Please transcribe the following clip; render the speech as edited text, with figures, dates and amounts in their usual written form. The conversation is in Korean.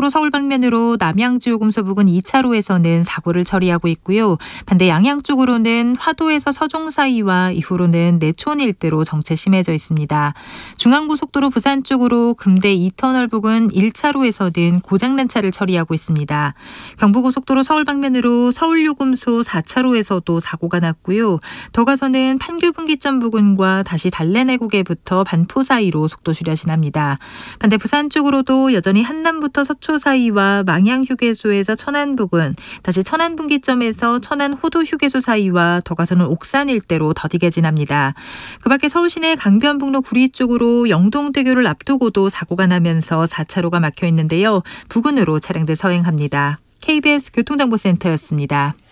고속도로 서울 방면으로 남양주요금소 부근 2차로에서는 사고를 처리하고 있고요. 반대 양양 쪽으로는 화도에서 서종 사이와 이후로는 내촌 일대로 정체 심해져 있습니다. 중앙고속도로 부산 쪽으로 금대 2터널 부근 1차로에서는 고장난 차를 처리하고 있습니다. 경부고속도로 서울 방면으로 서울요금소 4차로에서도 사고가 났고요. 더 가서는 판교분기점 부근과 다시 달래내국에부터 반포 사이로 속도 줄여 지납니다. 반대 부산 쪽으로도 여전히 한남부터 서초 사이와 망양휴게소에서 천안 부근, 다시 천안분기점에서 천안 호도휴게소 사이와 더 가서는 옥산 일대로 더디게 지납니다. 그 밖에 서울시내 강변북로 구리 쪽으로 영동대교를 앞두고도 사고가 나면서 4차로가 막혀 있는데요. 부근으로 차량들 서행합니다. KBS 교통정보센터였습니다.